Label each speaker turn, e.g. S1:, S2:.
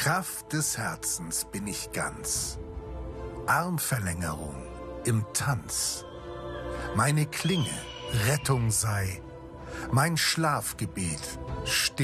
S1: Kraft des Herzens bin ich ganz, Armverlängerung im Tanz. Meine Klinge Rettung sei, mein Schlafgebet still.